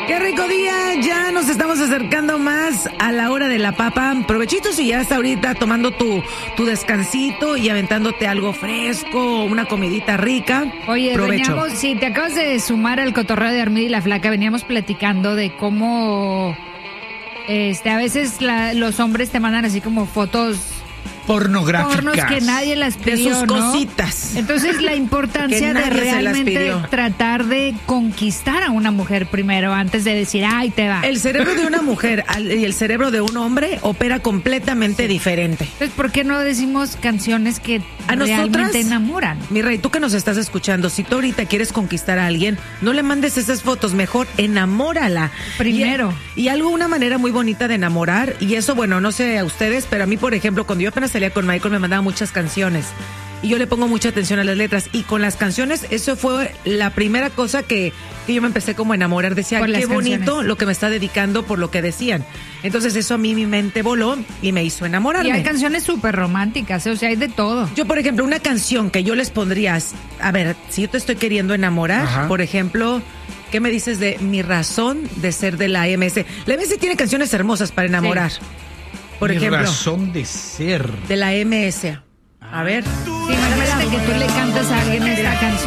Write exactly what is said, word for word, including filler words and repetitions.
Qué rico día, ya nos estamos acercando más a la hora de la papa. Provechito si ya está ahorita tomando tu, tu descansito y aventándote algo fresco, una comidita rica. Oye, Provecho. veníamos, si te acabas de sumar al cotorreo de Armida y la Flaca, veníamos platicando de cómo este, a veces la, los hombres te mandan así como fotos pornográficas. pornos que nadie las pidió, de sus ¿no? cositas. Entonces la importancia Que de nadie se las realmente pidió. tratar de conquistar a una mujer primero antes de decir, ay, te va. El cerebro de una mujer al- y el cerebro de un hombre opera completamente diferente. Entonces, ¿por qué no decimos canciones que A nosotras, realmente enamoran? Mi rey, tú que nos estás escuchando, si tú ahorita quieres conquistar a alguien, no le mandes esas fotos, mejor enamórala. Primero. Y, y algo, una manera muy bonita de enamorar, y eso, bueno, no sé a ustedes, pero a mí, por ejemplo, cuando yo apenas salía con Michael, me mandaba muchas canciones. Y yo le pongo mucha atención a las letras. Y con las canciones, eso fue la primera cosa que, que yo me empecé como a enamorar. Decía, Por qué las bonito canciones. lo que me está dedicando por lo que decían. Entonces eso a mí mi mente voló y me hizo enamorarme. Y hay canciones súper románticas, o sea, hay de todo. Yo, por ejemplo, una canción que yo les pondría, a ver, si yo te estoy queriendo enamorar, Ajá. por ejemplo, ¿qué me dices de Mi razón de ser de la M S? La M S tiene canciones hermosas para enamorar. Por Mi ejemplo, razón de ser. de la M S. A ver. Sí, imagínate que tú le cantas a alguien esta canción.